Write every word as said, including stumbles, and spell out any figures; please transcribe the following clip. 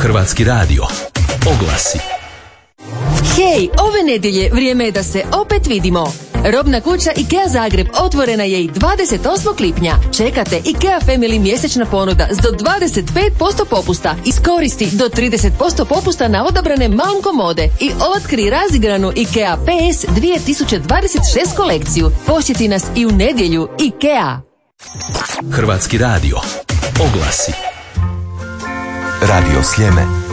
Hrvatski radio. Oglasi. Hej, ove nedjelje vrijeme je da se opet vidimo. Robna kuća IKEA Zagreb otvorena je i dvadeset osmog lipnja. Čekate IKEA Family mjesečna ponuda s do dvadeset pet posto popusta. Iskoristi do trideset posto popusta na odabrane Malm komode i otkri razigranu IKEA P S dvije tisuće dvadeset šest kolekciju. Posjeti nas i u nedjelju. IKEA. Hrvatski radio. Oglasi. Radio Sljeme.